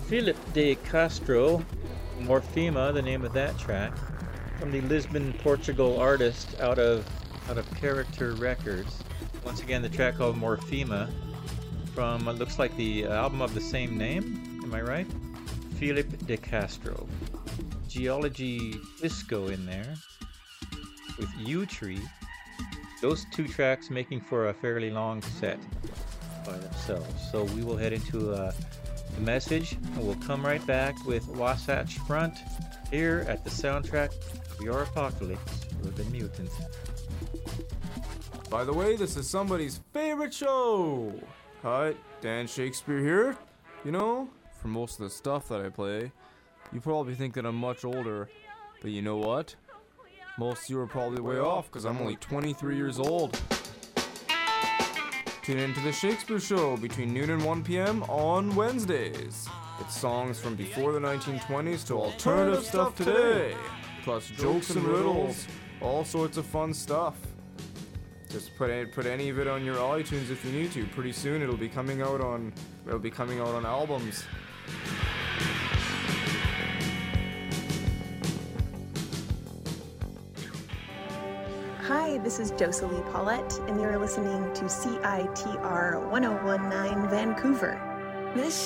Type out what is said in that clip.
Philip de Castro, Morfema, the name of that track, from the Lisbon, Portugal artist out of Character Records. Once again, the track called Morfema from looks like the album of the same name. Am I right? Philip de Castro. Geology Disco in there with U Tree. Those two tracks making for a fairly long set by themselves. So we will head into the message and we'll come right back with Wasatch Front here at the soundtrack of Your Apocalypse with the Mutant. By the way, this is somebody's favorite show! Hi, Dan Shakespeare here. You know, for most of the stuff that I play, you probably think that I'm much older, but you know what? Most of you are probably way off, because I'm only 23 years old. Tune in to the Shakespeare Show between noon and 1 p.m. on Wednesdays. It's songs from before the 1920s to alternative stuff today, plus jokes and riddles, all sorts of fun stuff. Just put any of it on your iTunes if you need to. Pretty soon it'll be coming out on albums. Hi, this is Jocelyn Paulette, and you're listening to CITR 1019 Vancouver. This